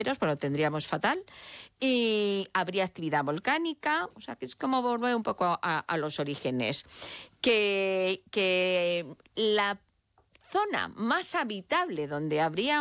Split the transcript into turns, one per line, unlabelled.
pues lo tendríamos fatal, y habría actividad volcánica, o sea que es como volver un poco a los orígenes. Que la zona más habitable donde habría